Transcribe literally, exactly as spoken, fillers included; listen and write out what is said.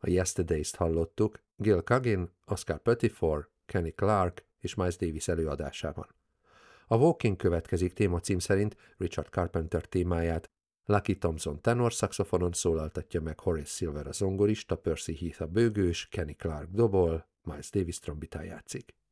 A Yesterdays-t hallottuk Gil Coggin, Oscar Pettiford, Kenny Clarke és Miles Davis előadásában. A Walking következik témacím szerint Richard Carpenter témáját, Lucky Thompson tenor szaxofonon szólaltatja meg, Horace Silver a zongorista, Percy Heath a bőgős, Kenny Clarke dobol, Miles Davis trombitán játszik.